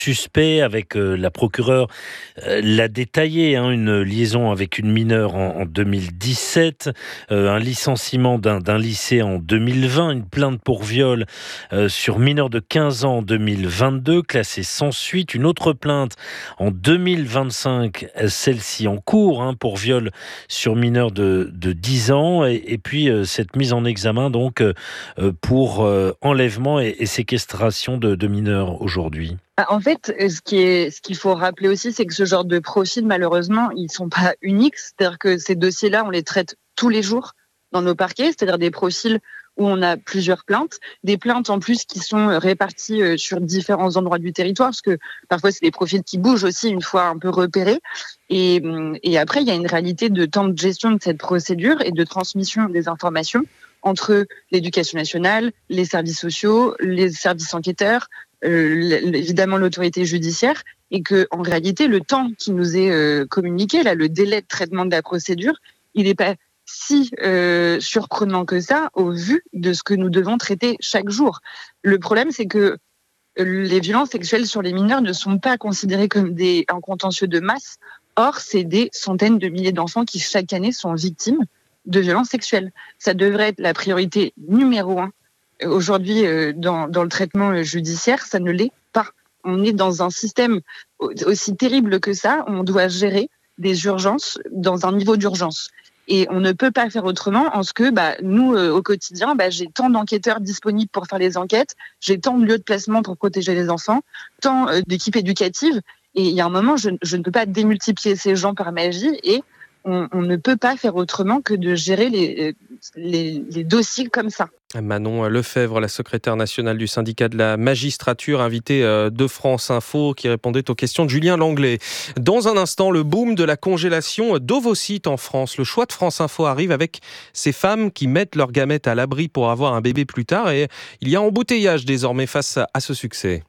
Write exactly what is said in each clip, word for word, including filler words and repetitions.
Suspect avec euh, la procureure euh, l'a détaillé, hein, une liaison avec une mineure en, en deux mille dix-sept, euh, un licenciement d'un, d'un lycée en deux mille vingt, une plainte pour viol euh, sur mineur de quinze ans en deux mille vingt-deux, classée sans suite, une autre plainte en deux mille vingt-cinq, euh, celle-ci en cours, hein, pour viol sur mineur de, de dix ans, et, et puis euh, cette mise en examen donc euh, euh, pour euh, enlèvement et, et séquestration de, de mineurs aujourd'hui. En fait, ce qui est, ce qu'il faut rappeler aussi, c'est que ce genre de profils, malheureusement, ils sont pas uniques. C'est-à-dire que ces dossiers-là, on les traite tous les jours dans nos parquets. C'est-à-dire des profils où on a plusieurs plaintes, des plaintes en plus qui sont réparties sur différents endroits du territoire, parce que parfois c'est des profils qui bougent aussi une fois un peu repérés. Et, et après, il y a une réalité de temps de gestion de cette procédure et de transmission des informations entre l'éducation nationale, les services sociaux, les services enquêteurs, Euh, évidemment l'autorité judiciaire, et que en réalité le temps qui nous est euh, communiqué, là, le délai de traitement de la procédure, il n'est pas si euh, surprenant que ça au vu de ce que nous devons traiter chaque jour. Le problème, c'est que les violences sexuelles sur les mineurs ne sont pas considérées comme des, un contentieux de masse. Or, c'est des centaines de milliers d'enfants qui chaque année sont victimes de violences sexuelles. Ça devrait être la priorité numéro un. Aujourd'hui, dans, dans le traitement judiciaire, ça ne l'est pas. On est dans un système aussi terrible que ça. On doit gérer des urgences dans un niveau d'urgence. Et on ne peut pas faire autrement en ce que bah, nous, euh, au quotidien, bah, j'ai tant d'enquêteurs disponibles pour faire les enquêtes, j'ai tant de lieux de placement pour protéger les enfants, tant euh, d'équipes éducatives. Et il y a un moment, je, je ne peux pas démultiplier ces gens par magie, et on, on ne peut pas faire autrement que de gérer les, les, les dossiers comme ça. Manon Lefebvre, la secrétaire nationale du syndicat de la magistrature, invitée de France Info, qui répondait aux questions de Julien Langlais. Dans un instant, le boom de la congélation d'ovocytes en France. Le choix de France Info arrive avec ces femmes qui mettent leurs gamètes à l'abri pour avoir un bébé plus tard, et il y a embouteillage désormais face à ce succès.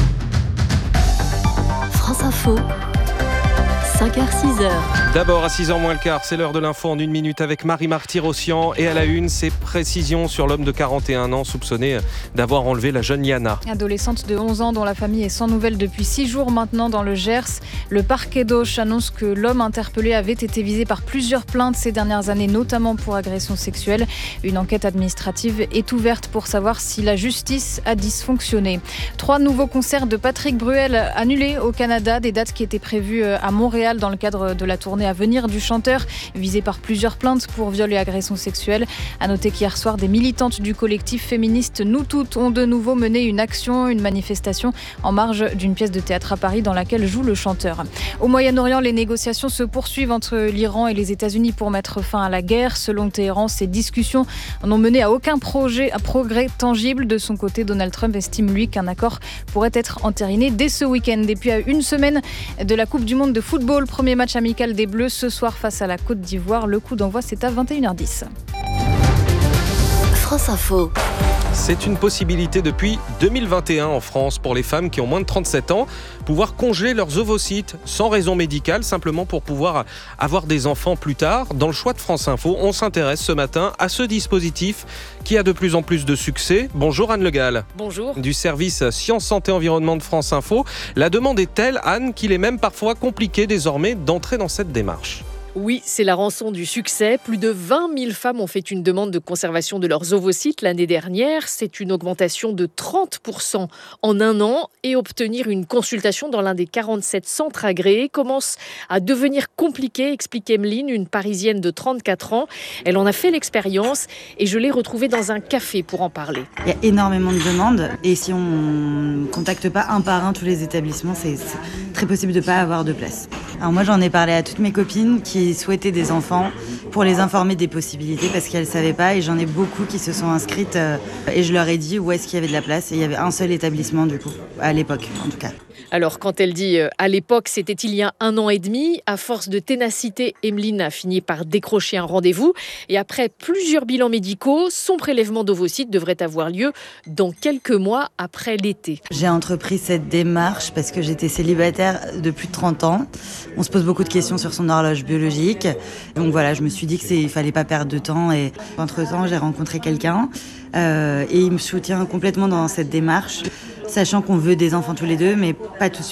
France Info. cinq heures six heures. D'abord à six heures moins le quart, c'est l'heure de l'info en une minute avec Marie-Marty Rossian, et à la une, ses précisions sur l'homme de quarante et un ans soupçonné d'avoir enlevé la jeune Yana. Adolescente de onze ans dont la famille est sans nouvelles depuis six jours maintenant dans le Gers. Le parquet d'Auch annonce que l'homme interpellé avait été visé par plusieurs plaintes ces dernières années, notamment pour agression sexuelle. Une enquête administrative est ouverte pour savoir si la justice a dysfonctionné. Trois nouveaux concerts de Patrick Bruel annulés au Canada, des dates qui étaient prévues à Montréal dans le cadre de la tournée à venir du chanteur, visé par plusieurs plaintes pour viol et agression sexuelle. À noter qu'hier soir, des militantes du collectif féministe Nous Toutes ont de nouveau mené une action, une manifestation en marge d'une pièce de théâtre à Paris dans laquelle joue le chanteur. Au Moyen-Orient, les négociations se poursuivent entre l'Iran et les États-Unis pour mettre fin à la guerre. Selon Téhéran, ces discussions n'ont mené à aucun projet, à progrès tangible. De son côté, Donald Trump estime, lui, qu'un accord pourrait être entériné dès ce week-end. Et puis à une semaine de la Coupe du Monde de football, premier match amical des Bleus ce soir face à la Côte d'Ivoire. Le coup d'envoi, c'est à vingt et une heures dix. France Info. C'est une possibilité depuis deux mille vingt et un en France pour les femmes qui ont moins de trente-sept ans, pouvoir congeler leurs ovocytes sans raison médicale, simplement pour pouvoir avoir des enfants plus tard. Dans le choix de France Info, on s'intéresse ce matin à ce dispositif qui a de plus en plus de succès. Bonjour Anne Le Gall. Bonjour. Du service Sciences, Santé, Environnement de France Info. La demande est telle, Anne, qu'il est même parfois compliqué désormais d'entrer dans cette démarche. Oui, c'est la rançon du succès. Plus de vingt mille femmes ont fait une demande de conservation de leurs ovocytes l'année dernière. C'est une augmentation de trente pour cent en un an. Et obtenir une consultation dans l'un des quarante-sept centres agréés commence à devenir compliqué, explique Emeline, une Parisienne de trente-quatre ans. Elle en a fait l'expérience et je l'ai retrouvée dans un café pour en parler. Il y a énormément de demandes et si on ne contacte pas un par un tous les établissements, c'est, c'est très possible de ne pas avoir de place. Alors moi, j'en ai parlé à toutes mes copines qui souhaitaient des enfants pour les informer des possibilités parce qu'elles ne savaient pas, et j'en ai beaucoup qui se sont inscrites euh, et je leur ai dit où est-ce qu'il y avait de la place, et il y avait un seul établissement du coup, à l'époque en tout cas. Alors quand elle dit euh, à l'époque, c'était il y a un an et demi, à force de ténacité, Emeline a fini par décrocher un rendez-vous et après plusieurs bilans médicaux, son prélèvement d'ovocytes devrait avoir lieu dans quelques mois après l'été. J'ai entrepris cette démarche parce que j'étais célibataire de plus de trente ans. On se pose beaucoup de questions sur son horloge biologique. Donc voilà, je me suis dit qu'il ne fallait pas perdre de temps et entre-temps, j'ai rencontré quelqu'un euh, et il me soutient complètement dans cette démarche, sachant qu'on veut des enfants tous les deux, mais pas tout de suite.